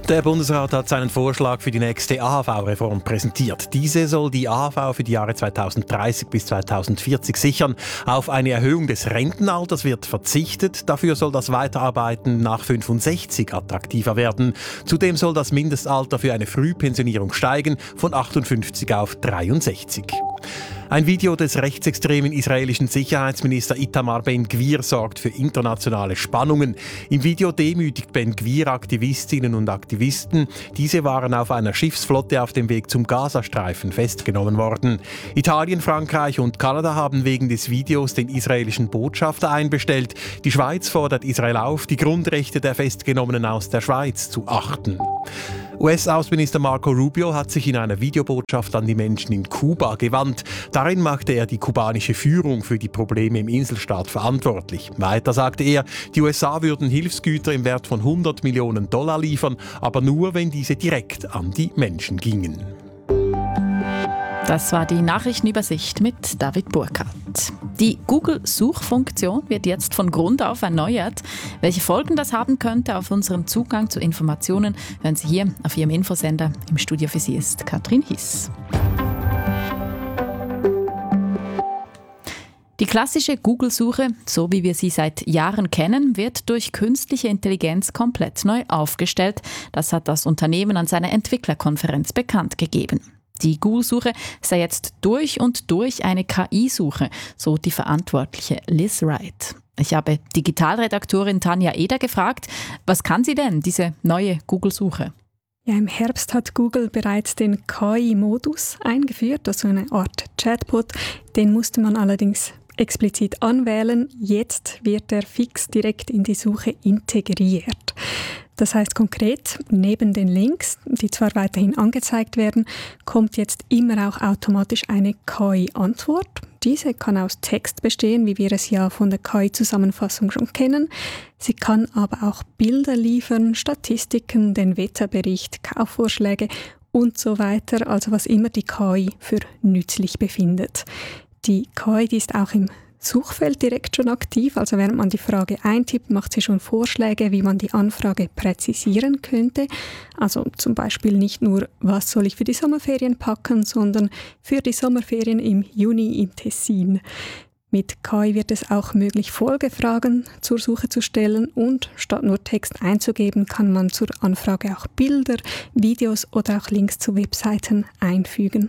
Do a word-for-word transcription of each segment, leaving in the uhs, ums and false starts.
Der Bundesrat hat seinen Vorschlag für die nächste A H V-Reform präsentiert. Diese soll die A H V für die Jahre zweitausenddreißig bis zweitausendvierzig sichern. Auf eine Erhöhung des Rentenalters wird verzichtet. Dafür soll das Weiterarbeiten nach fünfundsechzig attraktiver werden. Zudem soll das Mindestalter für eine Frühpensionierung steigen von achtundfünfzig auf dreiundsechzig. Ein Video des rechtsextremen israelischen Sicherheitsminister Itamar Ben-Gvir sorgt für internationale Spannungen. Im Video demütigt Ben-Gvir Aktivistinnen und Aktivisten. Diese waren auf einer Schiffsflotte auf dem Weg zum Gazastreifen festgenommen worden. Italien, Frankreich und Kanada haben wegen des Videos den israelischen Botschafter einbestellt. Die Schweiz fordert Israel auf, die Grundrechte der Festgenommenen aus der Schweiz zu achten. U S-Außenminister Marco Rubio hat sich in einer Videobotschaft an die Menschen in Kuba gewandt. Darin machte er die kubanische Führung für die Probleme im Inselstaat verantwortlich. Weiter sagte er, die U S A würden Hilfsgüter im Wert von hundert Millionen Dollar liefern, aber nur, wenn diese direkt an die Menschen gingen. Das war die Nachrichtenübersicht mit David Burkhardt. Die Google-Suchfunktion wird jetzt von Grund auf erneuert. Welche Folgen das haben könnte auf unseren Zugang zu Informationen, hören Sie hier auf Ihrem Infosender. Im Studio für Sie ist Katrin Hiss. Die klassische Google-Suche, so wie wir sie seit Jahren kennen, wird durch künstliche Intelligenz komplett neu aufgestellt. Das hat das Unternehmen an seiner Entwicklerkonferenz bekannt gegeben. Die Google-Suche sei jetzt durch und durch eine K I-Suche, so die verantwortliche Liz Wright. Ich habe Digitalredaktorin Tanja Eder gefragt, was kann sie denn, diese neue Google-Suche? Ja, im Herbst hat Google bereits den K I-Modus eingeführt, also eine Art Chatbot. Den musste man allerdings explizit anwählen. Jetzt wird er fix direkt in die Suche integriert. Das heißt konkret, neben den Links, die zwar weiterhin angezeigt werden, kommt jetzt immer auch automatisch eine K I-Antwort. Diese kann aus Text bestehen, wie wir es ja von der K I-Zusammenfassung schon kennen. Sie kann aber auch Bilder liefern, Statistiken, den Wetterbericht, Kaufvorschläge und so weiter, also was immer die K I für nützlich befindet. Die K I, die ist auch im Suchfeld direkt schon aktiv, also während man die Frage eintippt, macht sie schon Vorschläge, wie man die Anfrage präzisieren könnte. Also zum Beispiel nicht nur, was soll ich für die Sommerferien packen, sondern für die Sommerferien im Juni im Tessin. Mit K I wird es auch möglich, Folgefragen zur Suche zu stellen und statt nur Text einzugeben, kann man zur Anfrage auch Bilder, Videos oder auch Links zu Webseiten einfügen.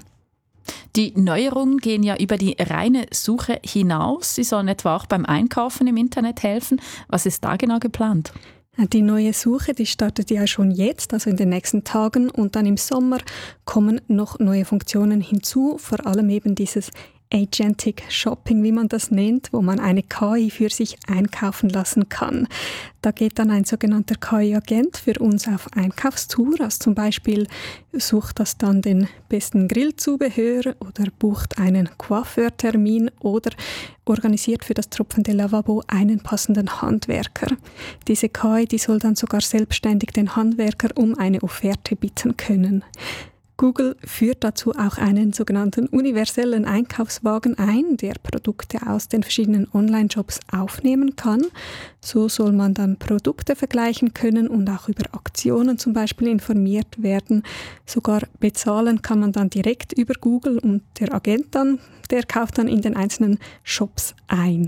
Die Neuerungen gehen ja über die reine Suche hinaus. Sie sollen etwa auch beim Einkaufen im Internet helfen. Was ist da genau geplant? Die neue Suche, die startet ja schon jetzt, also in den nächsten Tagen. Und dann im Sommer kommen noch neue Funktionen hinzu, vor allem eben dieses Agentic Shopping, wie man das nennt, wo man eine K I für sich einkaufen lassen kann. Da geht dann ein sogenannter K I-Agent für uns auf Einkaufstour. Also zum Beispiel sucht das dann den besten Grillzubehör oder bucht einen Coiffeurtermin oder organisiert für das tropfende Lavabo einen passenden Handwerker. Diese K I, die soll dann sogar selbstständig den Handwerker um eine Offerte bitten können. Google führt dazu auch einen sogenannten universellen Einkaufswagen ein, der Produkte aus den verschiedenen Online-Shops aufnehmen kann. So soll man dann Produkte vergleichen können und auch über Aktionen zum Beispiel informiert werden. Sogar bezahlen kann man dann direkt über Google und der Agent dann, der kauft dann in den einzelnen Shops ein.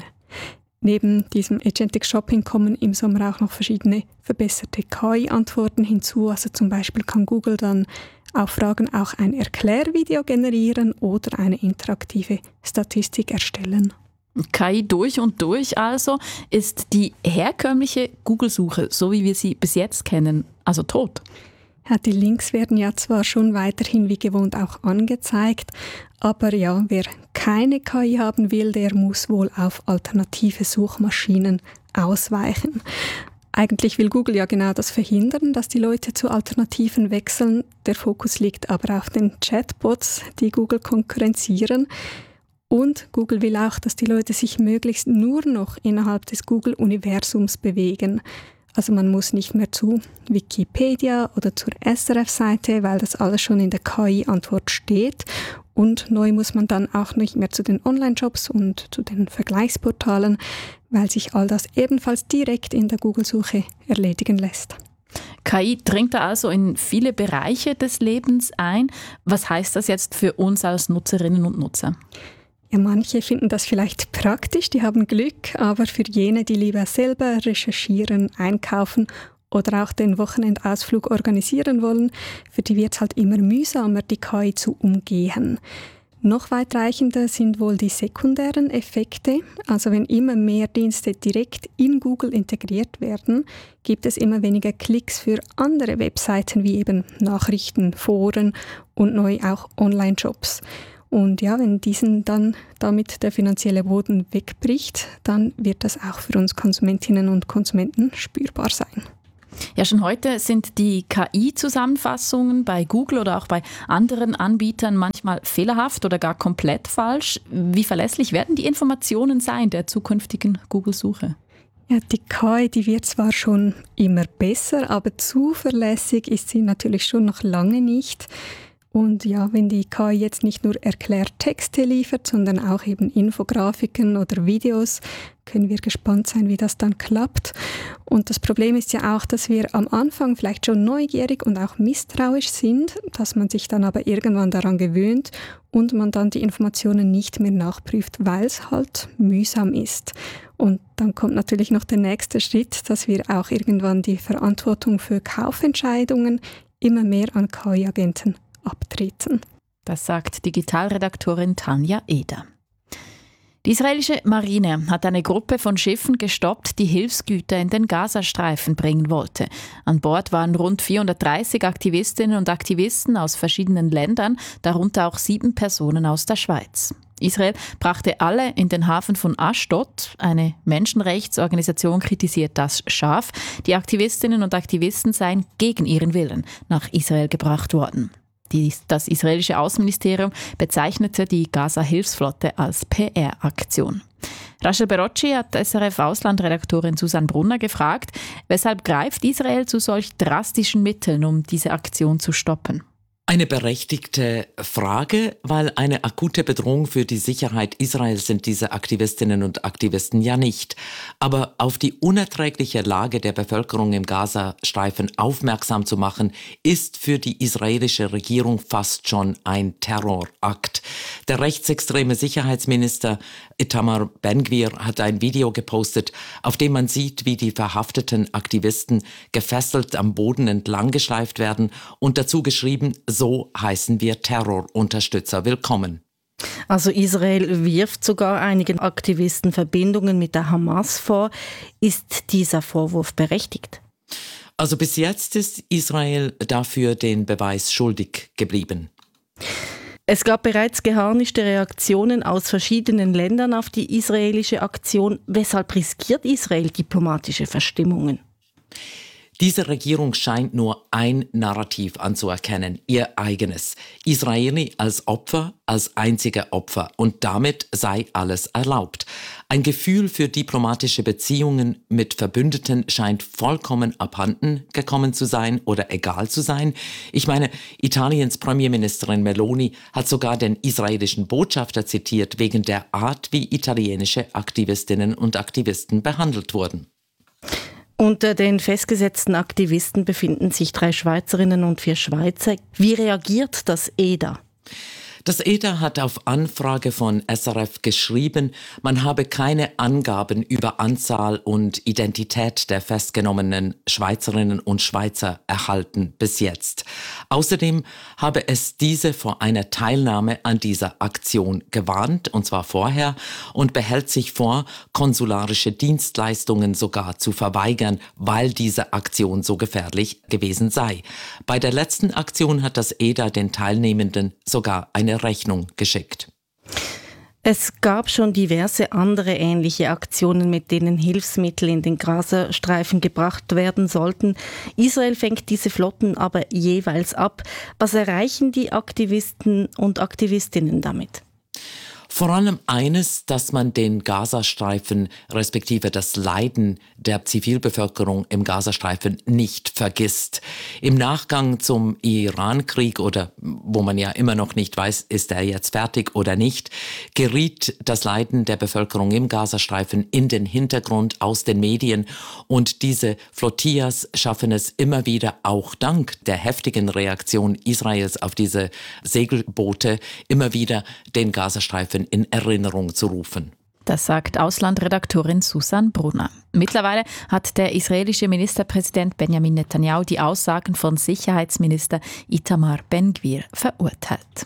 Neben diesem Agentic Shopping kommen im Sommer auch noch verschiedene verbesserte K I-Antworten hinzu. Also zum Beispiel kann Google dann auf Fragen auch ein Erklärvideo generieren oder eine interaktive Statistik erstellen. K I durch und durch also. Ist die herkömmliche Google-Suche, so wie wir sie bis jetzt kennen, also tot? Ja, die Links werden ja zwar schon weiterhin wie gewohnt auch angezeigt, aber ja, wer keine K I haben will, der muss wohl auf alternative Suchmaschinen ausweichen. Eigentlich will Google ja genau das verhindern, dass die Leute zu Alternativen wechseln. Der Fokus liegt aber auf den Chatbots, die Google konkurrenzieren. Und Google will auch, dass die Leute sich möglichst nur noch innerhalb des Google-Universums bewegen. Also man muss nicht mehr zu Wikipedia oder zur S R F-Seite, weil das alles schon in der K I-Antwort steht. Und neu muss man dann auch nicht mehr zu den Online-Shops und zu den Vergleichsportalen, weil sich all das ebenfalls direkt in der Google-Suche erledigen lässt. K I dringt da also in viele Bereiche des Lebens ein. Was heißt das jetzt für uns als Nutzerinnen und Nutzer? Ja, manche finden das vielleicht praktisch, die haben Glück, aber für jene, die lieber selber recherchieren, einkaufen oder auch den Wochenendausflug organisieren wollen, für die wird es halt immer mühsamer, die K I zu umgehen. Noch weitreichender sind wohl die sekundären Effekte. Also wenn immer mehr Dienste direkt in Google integriert werden, gibt es immer weniger Klicks für andere Webseiten wie eben Nachrichten, Foren und neu auch Online-Shops. Und ja, wenn diesen dann damit der finanzielle Boden wegbricht, dann wird das auch für uns Konsumentinnen und Konsumenten spürbar sein. Ja, schon heute sind die K I-Zusammenfassungen bei Google oder auch bei anderen Anbietern manchmal fehlerhaft oder gar komplett falsch. Wie verlässlich werden die Informationen sein der zukünftigen Google-Suche? Ja, die K I, die wird zwar schon immer besser, aber zuverlässig ist sie natürlich schon noch lange nicht. Und ja, wenn die K I jetzt nicht nur Erklärtexte liefert, sondern auch eben Infografiken oder Videos, können wir gespannt sein, wie das dann klappt. Und das Problem ist ja auch, dass wir am Anfang vielleicht schon neugierig und auch misstrauisch sind, dass man sich dann aber irgendwann daran gewöhnt und man dann die Informationen nicht mehr nachprüft, weil es halt mühsam ist. Und dann kommt natürlich noch der nächste Schritt, dass wir auch irgendwann die Verantwortung für Kaufentscheidungen immer mehr an K I-Agenten abtreten. Das sagt Digitalredaktorin Tanja Eder. Die israelische Marine hat eine Gruppe von Schiffen gestoppt, die Hilfsgüter in den Gazastreifen bringen wollte. An Bord waren rund vierhundertdreißig Aktivistinnen und Aktivisten aus verschiedenen Ländern, darunter auch sieben Personen aus der Schweiz. Israel brachte alle in den Hafen von Ashdod. Eine Menschenrechtsorganisation kritisiert das scharf. Die Aktivistinnen und Aktivisten seien gegen ihren Willen nach Israel gebracht worden. Die, das israelische Außenministerium bezeichnete die Gaza-Hilfsflotte als P R-Aktion. Rachel Berocci hat S R F-Auslandredaktorin Susanne Brunner gefragt, weshalb greift Israel zu solch drastischen Mitteln, um diese Aktion zu stoppen? Eine berechtigte Frage, weil eine akute Bedrohung für die Sicherheit Israels sind diese Aktivistinnen und Aktivisten ja nicht. Aber auf die unerträgliche Lage der Bevölkerung im Gazastreifen aufmerksam zu machen, ist für die israelische Regierung fast schon ein Terrorakt. Der rechtsextreme Sicherheitsminister Itamar Ben-Gvir hat ein Video gepostet, auf dem man sieht, wie die verhafteten Aktivisten gefesselt am Boden entlang geschleift werden und dazu geschrieben: So heißen wir Terrorunterstützer willkommen. Also Israel wirft sogar einigen Aktivisten Verbindungen mit der Hamas vor. Ist dieser Vorwurf berechtigt? Also bis jetzt ist Israel dafür den Beweis schuldig geblieben. Es gab bereits geharnischte Reaktionen aus verschiedenen Ländern auf die israelische Aktion. Weshalb riskiert Israel diplomatische Verstimmungen? Diese Regierung scheint nur ein Narrativ anzuerkennen, ihr eigenes. Israeli als Opfer, als einzige Opfer, und damit sei alles erlaubt. Ein Gefühl für diplomatische Beziehungen mit Verbündeten scheint vollkommen abhanden gekommen zu sein oder egal zu sein. Ich meine, Italiens Premierministerin Meloni hat sogar den israelischen Botschafter zitiert wegen der Art, wie italienische Aktivistinnen und Aktivisten behandelt wurden. Unter den festgesetzten Aktivisten befinden sich drei Schweizerinnen und vier Schweizer. Wie reagiert das E D A? Das E D A hat auf Anfrage von S R F geschrieben, man habe keine Angaben über Anzahl und Identität der festgenommenen Schweizerinnen und Schweizer erhalten bis jetzt. Außerdem habe es diese vor einer Teilnahme an dieser Aktion gewarnt, und zwar vorher, und behält sich vor, konsularische Dienstleistungen sogar zu verweigern, weil diese Aktion so gefährlich gewesen sei. Bei der letzten Aktion hat das E D A den Teilnehmenden sogar eine Rechnung geschickt. Es gab schon diverse andere ähnliche Aktionen, mit denen Hilfsmittel in den Gazastreifen gebracht werden sollten. Israel fängt diese Flotten aber jeweils ab. Was erreichen die Aktivisten und Aktivistinnen damit? Vor allem eines, dass man den Gazastreifen respektive das Leiden der Zivilbevölkerung im Gazastreifen nicht vergisst. Im Nachgang zum Irankrieg oder wo man ja immer noch nicht weiß, ist er jetzt fertig oder nicht, geriet das Leiden der Bevölkerung im Gazastreifen in den Hintergrund aus den Medien und diese Flottillas schaffen es immer wieder, auch dank der heftigen Reaktion Israels auf diese Segelboote, immer wieder den Gazastreifen in Erinnerung zu rufen. Das sagt Auslandredaktorin Susan Brunner. Mittlerweile hat der israelische Ministerpräsident Benjamin Netanyahu die Aussagen von Sicherheitsminister Itamar Ben-Gvir verurteilt.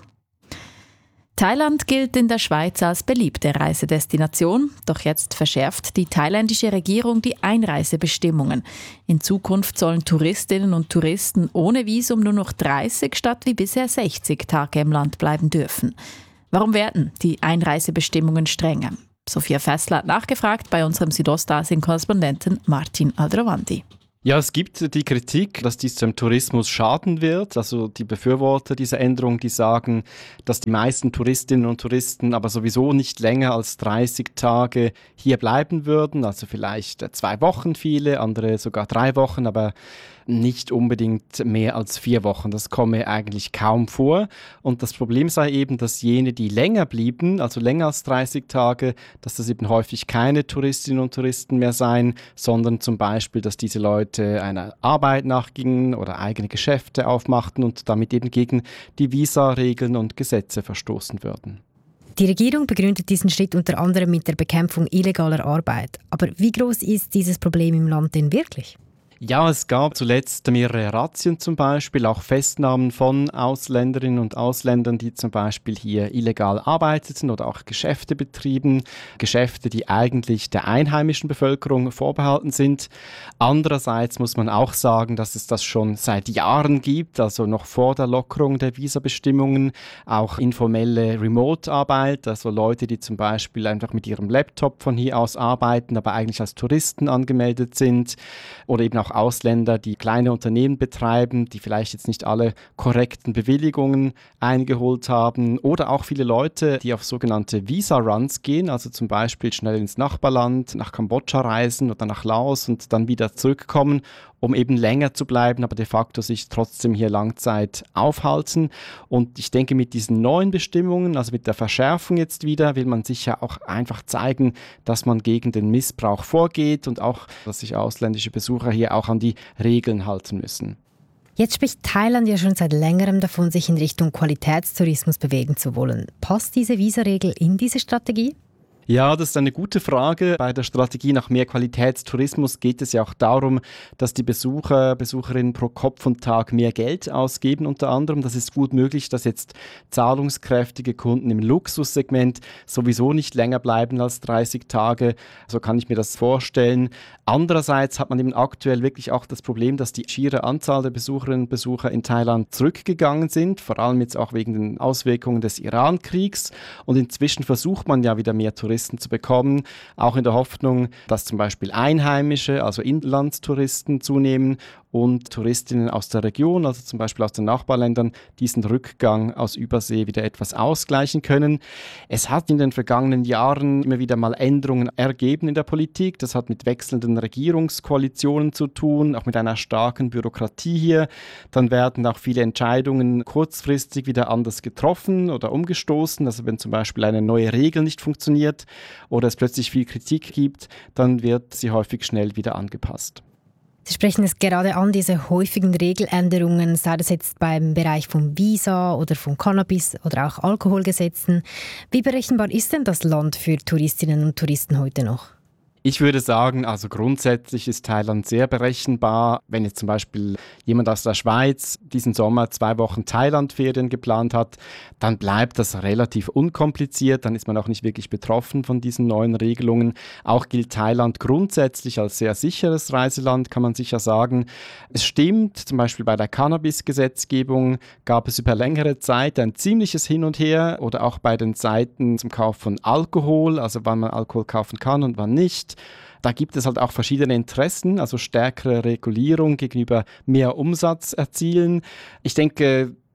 Thailand gilt in der Schweiz als beliebte Reisedestination, doch jetzt verschärft die thailändische Regierung die Einreisebestimmungen. In Zukunft sollen Touristinnen und Touristen ohne Visum nur noch dreißig statt wie bisher sechzig Tage im Land bleiben dürfen. Warum werden die Einreisebestimmungen strenger? Sophia Fessler hat nachgefragt bei unserem Südostasien-Korrespondenten Martin Aldrovandi. Ja, es gibt die Kritik, dass dies dem Tourismus schaden wird. Also die Befürworter dieser Änderung, die sagen, dass die meisten Touristinnen und Touristen aber sowieso nicht länger als dreißig Tage hier bleiben würden. Also vielleicht zwei Wochen viele, andere sogar drei Wochen, aber nicht unbedingt mehr als vier Wochen. Das komme eigentlich kaum vor. Und das Problem sei eben, dass jene, die länger blieben, also länger als dreißig Tage, dass das eben häufig keine Touristinnen und Touristen mehr seien, sondern zum Beispiel, dass diese Leute einer Arbeit nachgingen oder eigene Geschäfte aufmachten und damit eben gegen die Visa-Regeln und Gesetze verstoßen würden. Die Regierung begründet diesen Schritt unter anderem mit der Bekämpfung illegaler Arbeit. Aber wie groß ist dieses Problem im Land denn wirklich? Ja, es gab zuletzt mehrere Razzien zum Beispiel, auch Festnahmen von Ausländerinnen und Ausländern, die zum Beispiel hier illegal arbeiteten oder auch Geschäfte betrieben. Geschäfte, die eigentlich der einheimischen Bevölkerung vorbehalten sind. Andererseits muss man auch sagen, dass es das schon seit Jahren gibt, also noch vor der Lockerung der Visabestimmungen, auch informelle Remote-Arbeit, also Leute, die zum Beispiel einfach mit ihrem Laptop von hier aus arbeiten, aber eigentlich als Touristen angemeldet sind, oder eben auch Ausländer, die kleine Unternehmen betreiben, die vielleicht jetzt nicht alle korrekten Bewilligungen eingeholt haben, oder auch viele Leute, die auf sogenannte Visa-Runs gehen, also zum Beispiel schnell ins Nachbarland, nach Kambodscha reisen oder nach Laos und dann wieder zurückkommen, um eben länger zu bleiben, aber de facto sich trotzdem hier Langzeit aufhalten. Und ich denke, mit diesen neuen Bestimmungen, also mit der Verschärfung jetzt wieder, will man sicher auch einfach zeigen, dass man gegen den Missbrauch vorgeht und auch, dass sich ausländische Besucher hier auch an die Regeln halten müssen. Jetzt spricht Thailand ja schon seit längerem davon, sich in Richtung Qualitätstourismus bewegen zu wollen. Passt diese Visaregel in diese Strategie? Ja, das ist eine gute Frage. Bei der Strategie nach mehr Qualitätstourismus geht es ja auch darum, dass die Besucher, Besucherinnen pro Kopf und Tag mehr Geld ausgeben unter anderem. Das ist gut möglich, dass jetzt zahlungskräftige Kunden im Luxussegment sowieso nicht länger bleiben als dreißig Tage. So kann ich mir das vorstellen. Andererseits hat man eben aktuell wirklich auch das Problem, dass die schiere Anzahl der Besucherinnen und Besucher in Thailand zurückgegangen sind, vor allem jetzt auch wegen den Auswirkungen des Iran-Kriegs. Und inzwischen versucht man ja wieder mehr Touristen zu bekommen, auch in der Hoffnung, dass zum Beispiel Einheimische, also Inlandstouristen zunehmen und Touristinnen aus der Region, also zum Beispiel aus den Nachbarländern, diesen Rückgang aus Übersee wieder etwas ausgleichen können. Es hat in den vergangenen Jahren immer wieder mal Änderungen ergeben in der Politik. Das hat mit wechselnden Regierungskoalitionen zu tun, auch mit einer starken Bürokratie hier. Dann werden auch viele Entscheidungen kurzfristig wieder anders getroffen oder umgestoßen. Also wenn zum Beispiel eine neue Regel nicht funktioniert oder es plötzlich viel Kritik gibt, dann wird sie häufig schnell wieder angepasst. Sie sprechen es gerade an, diese häufigen Regeländerungen, sei das jetzt beim Bereich von Visa oder von Cannabis oder auch Alkoholgesetzen. Wie berechenbar ist denn das Land für Touristinnen und Touristen heute noch? Ich würde sagen, also grundsätzlich ist Thailand sehr berechenbar. Wenn jetzt zum Beispiel jemand aus der Schweiz diesen Sommer zwei Wochen Thailandferien geplant hat, dann bleibt das relativ unkompliziert. Dann ist man auch nicht wirklich betroffen von diesen neuen Regelungen. Auch gilt Thailand grundsätzlich als sehr sicheres Reiseland, kann man sicher sagen. Es stimmt, zum Beispiel bei der Cannabis-Gesetzgebung gab es über längere Zeit ein ziemliches Hin und Her oder auch bei den Seiten zum Kauf von Alkohol, also wann man Alkohol kaufen kann und wann nicht. Da gibt es halt auch verschiedene Interessen, also stärkere Regulierung gegenüber mehr Umsatz erzielen. Ich denke,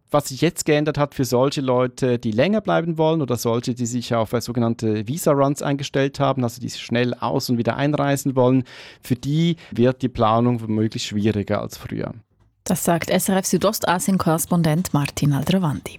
Was sich jetzt geändert hat für solche Leute, die länger bleiben wollen oder solche, die sich auf äh, sogenannte Visa-Runs eingestellt haben, also die schnell aus- und wieder einreisen wollen, für die wird die Planung womöglich schwieriger als früher. Das sagt S R F Südostasien-Korrespondent Martin Aldrovandi.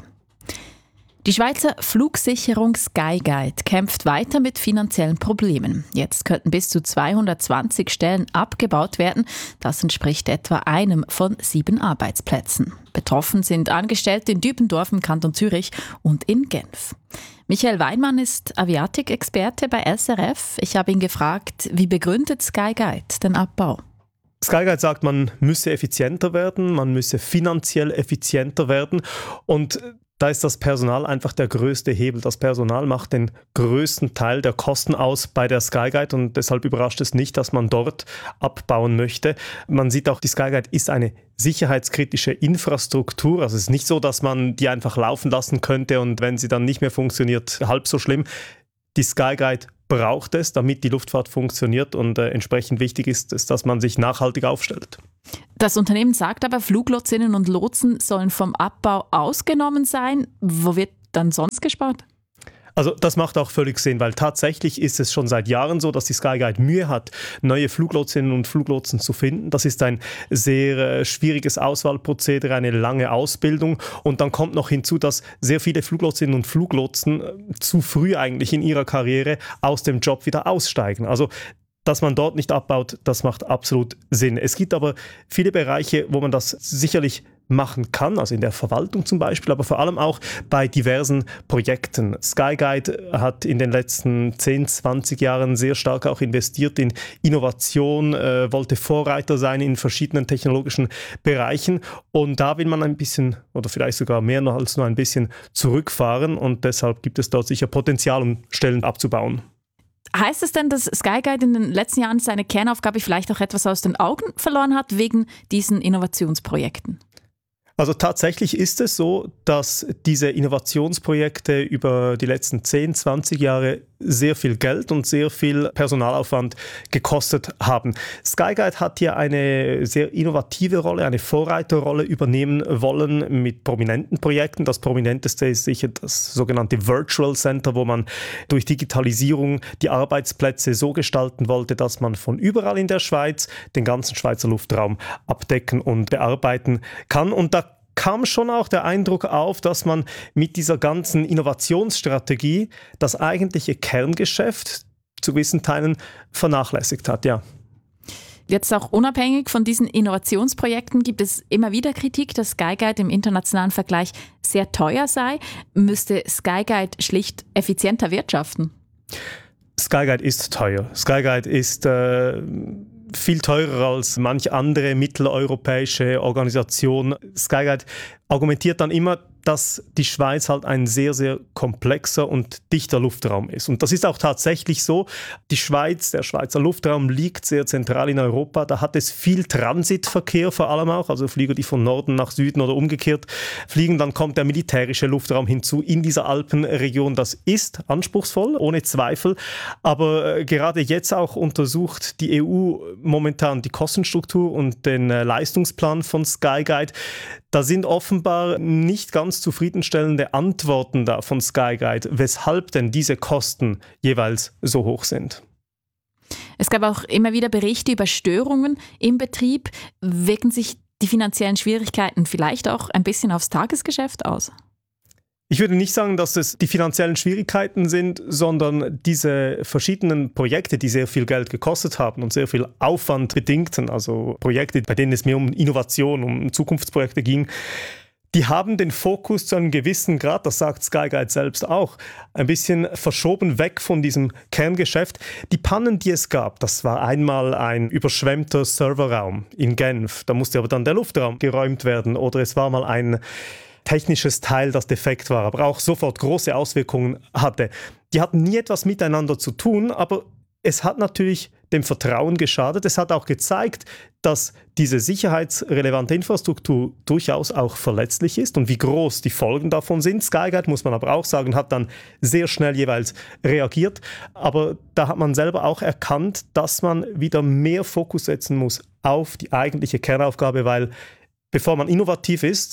Die Schweizer Flugsicherung Skyguide kämpft weiter mit finanziellen Problemen. Jetzt könnten bis zu zweihundertzwanzig Stellen abgebaut werden. Das entspricht etwa einem von sieben Arbeitsplätzen. Betroffen sind Angestellte in Dübendorf im Kanton Zürich und in Genf. Michael Weinmann ist Aviatik-Experte bei S R F. Ich habe ihn gefragt, wie begründet Skyguide den Abbau? Skyguide sagt, man müsse effizienter werden, man müsse finanziell effizienter werden und da ist das Personal einfach der größte Hebel. Das Personal macht den größten Teil der Kosten aus bei der Skyguide und deshalb überrascht es nicht, dass man dort abbauen möchte. Man sieht auch, die Skyguide ist eine sicherheitskritische Infrastruktur. Also es ist nicht so, dass man die einfach laufen lassen könnte und wenn sie dann nicht mehr funktioniert, halb so schlimm. Die Skyguide braucht es, damit die Luftfahrt funktioniert und äh, entsprechend wichtig ist es, dass man sich nachhaltig aufstellt. Das Unternehmen sagt aber, Fluglotsinnen und Lotsen sollen vom Abbau ausgenommen sein. Wo wird dann sonst gespart? Also das macht auch völlig Sinn, weil tatsächlich ist es schon seit Jahren so, dass die Skyguide Mühe hat, neue Fluglotsinnen und Fluglotsen zu finden. Das ist ein sehr äh, schwieriges Auswahlprozedere, eine lange Ausbildung. Und dann kommt noch hinzu, dass sehr viele Fluglotsinnen und Fluglotsen äh, zu früh eigentlich in ihrer Karriere aus dem Job wieder aussteigen. Also dass man dort nicht abbaut, das macht absolut Sinn. Es gibt aber viele Bereiche, wo man das sicherlich machen kann, also in der Verwaltung zum Beispiel, aber vor allem auch bei diversen Projekten. Skyguide hat in den letzten zehn, zwanzig Jahren sehr stark auch investiert in Innovation, äh, wollte Vorreiter sein in verschiedenen technologischen Bereichen und da will man ein bisschen oder vielleicht sogar mehr noch als nur ein bisschen zurückfahren und deshalb gibt es dort sicher Potenzial, um Stellen abzubauen. Heißt es denn, dass Skyguide in den letzten Jahren seine Kernaufgabe vielleicht auch etwas aus den Augen verloren hat wegen diesen Innovationsprojekten? Also tatsächlich ist es so, dass diese Innovationsprojekte über die letzten zehn, zwanzig Jahre sehr viel Geld und sehr viel Personalaufwand gekostet haben. Skyguide hat hier eine sehr innovative Rolle, eine Vorreiterrolle übernehmen wollen mit prominenten Projekten. Das prominenteste ist sicher das sogenannte Virtual Center, wo man durch Digitalisierung die Arbeitsplätze so gestalten wollte, dass man von überall in der Schweiz den ganzen Schweizer Luftraum abdecken und bearbeiten kann. Und da kam schon auch der Eindruck auf, dass man mit dieser ganzen Innovationsstrategie das eigentliche Kerngeschäft zu gewissen Teilen vernachlässigt hat, ja. Jetzt auch unabhängig von diesen Innovationsprojekten gibt es immer wieder Kritik, dass Skyguide im internationalen Vergleich sehr teuer sei. Müsste Skyguide schlicht effizienter wirtschaften? Skyguide ist teuer. Skyguide ist äh, viel teurer als manch andere mitteleuropäische Organisation. Skyguide argumentiert dann immer, dass die Schweiz halt ein sehr, sehr komplexer und dichter Luftraum ist. Und das ist auch tatsächlich so. Die Schweiz, der Schweizer Luftraum liegt sehr zentral in Europa. Da hat es viel Transitverkehr vor allem auch, also Flieger, die von Norden nach Süden oder umgekehrt fliegen. Dann kommt der militärische Luftraum hinzu in dieser Alpenregion. Das ist anspruchsvoll, ohne Zweifel. Aber gerade jetzt auch untersucht die E U momentan die Kostenstruktur und den Leistungsplan von Skyguide. Da sind offenbar nicht ganz zufriedenstellende Antworten da von Skyguide, weshalb denn diese Kosten jeweils so hoch sind. Es gab auch immer wieder Berichte über Störungen im Betrieb. Wirken sich die finanziellen Schwierigkeiten vielleicht auch ein bisschen aufs Tagesgeschäft aus? Ich würde nicht sagen, dass es die finanziellen Schwierigkeiten sind, sondern diese verschiedenen Projekte, die sehr viel Geld gekostet haben und sehr viel Aufwand bedingten, also Projekte, bei denen es mehr um Innovation, um Zukunftsprojekte ging, die haben den Fokus zu einem gewissen Grad, das sagt Skyguide selbst auch, ein bisschen verschoben weg von diesem Kerngeschäft. Die Pannen, die es gab, das war einmal ein überschwemmter Serverraum in Genf, da musste aber dann der Luftraum geräumt werden, oder es war mal ein technisches Teil, das defekt war, aber auch sofort große Auswirkungen hatte. Die hatten nie etwas miteinander zu tun, aber es hat natürlich dem Vertrauen geschadet. Es hat auch gezeigt, dass diese sicherheitsrelevante Infrastruktur durchaus auch verletzlich ist und wie groß die Folgen davon sind. Skyguide, muss man aber auch sagen, hat dann sehr schnell jeweils reagiert. Aber da hat man selber auch erkannt, dass man wieder mehr Fokus setzen muss auf die eigentliche Kernaufgabe, weil bevor man innovativ ist,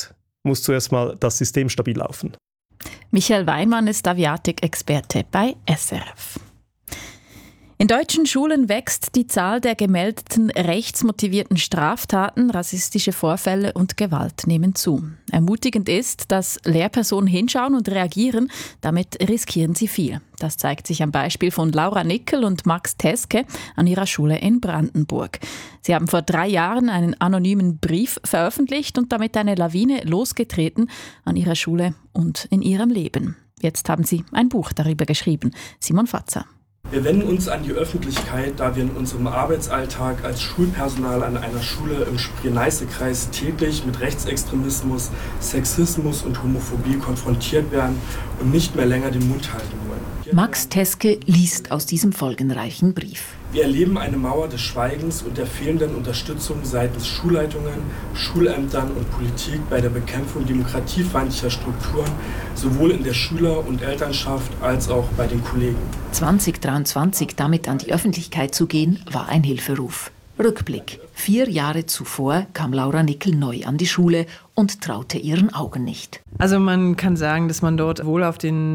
muss zuerst mal das System stabil laufen. Michael Weimann ist Aviatik-Experte bei S R F. In deutschen Schulen wächst die Zahl der gemeldeten rechtsmotivierten Straftaten, rassistische Vorfälle und Gewalt nehmen zu. Ermutigend ist, dass Lehrpersonen hinschauen und reagieren, damit riskieren sie viel. Das zeigt sich am Beispiel von Laura Nickel und Max Teske an ihrer Schule in Brandenburg. Sie haben vor drei Jahren einen anonymen Brief veröffentlicht und damit eine Lawine losgetreten an ihrer Schule und in ihrem Leben. Jetzt haben sie ein Buch darüber geschrieben. Simon Fatzer. Wir wenden uns an die Öffentlichkeit, da wir in unserem Arbeitsalltag als Schulpersonal an einer Schule im Spree-Neiße-Kreis täglich mit Rechtsextremismus, Sexismus und Homophobie konfrontiert werden und nicht mehr länger den Mund halten wollen. Max Teske liest aus diesem folgenreichen Brief. Wir erleben eine Mauer des Schweigens und der fehlenden Unterstützung seitens Schulleitungen, Schulämtern und Politik bei der Bekämpfung demokratiefeindlicher Strukturen, sowohl in der Schüler- und Elternschaft als auch bei den Kollegen. zwanzig dreiundzwanzig damit an die Öffentlichkeit zu gehen, war ein Hilferuf. Rückblick. Vier Jahre zuvor kam Laura Nickel neu an die Schule und traute ihren Augen nicht. Also man kann sagen, dass man dort wohl auf den